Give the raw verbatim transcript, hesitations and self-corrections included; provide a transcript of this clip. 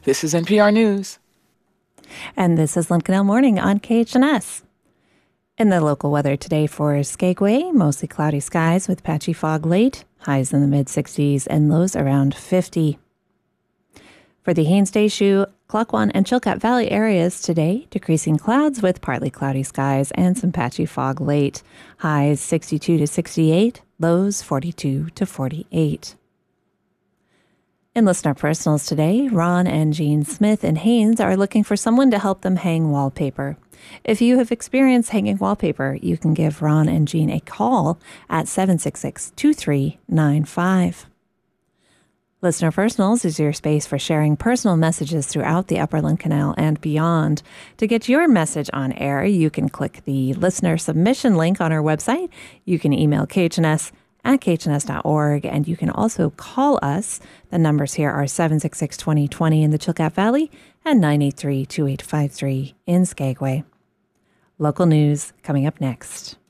This is N P R News. And this is Lynn Canal Morning on K H N S. In the local weather today for Skagway, mostly cloudy skies with patchy fog late, highs in the mid-sixties and lows around fifty. For the Haines Day Shoe, Klukwan and Chilkat Valley areas today, decreasing clouds with partly cloudy skies and some patchy fog late, highs sixty-two to sixty-eight, lows forty-two to forty-eight. In Listener Personals today, Ron and Jean Smith in Haines are looking for someone to help them hang wallpaper. If you have experienced hanging wallpaper, you can give Ron and Jean a call at seven six six, two three nine five. Listener Personals is your space for sharing personal messages throughout the Upper Lynn Canal and beyond. To get your message on air, you can click the listener submission link on our website. You can email K H N S at K H N S dot org, and you can also call us. The numbers here are seven six six, two zero two zero in the Chilkat Valley and nine eight three, two eight five three in Skagway. Local news coming up next.